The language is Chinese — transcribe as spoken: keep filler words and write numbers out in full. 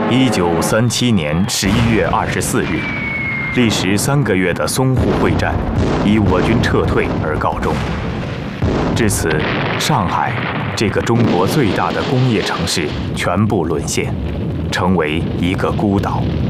一九三七年十一月二十四日，历时三个月的淞沪会战以我军撤退而告终。至此，上海这个中国最大的工业城市全部沦陷，成为一个孤岛。